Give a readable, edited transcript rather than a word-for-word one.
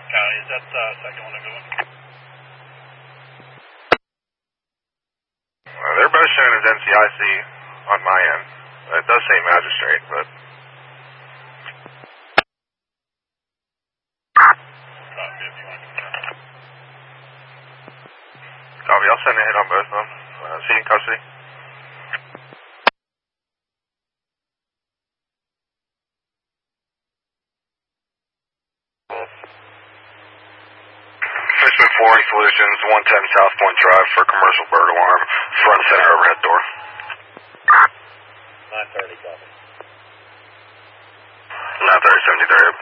County, is that second one a good one? They're both shown as NCIC on my end. It does say magistrate, but... Copy, if you want to confirm. Copy, I'll send a hit on both of them. See you in custody. Fishman Flooring Solutions, 110 South Point Drive for commercial bird alarm, front center overhead door. 9:30, copy. 9:30, 73.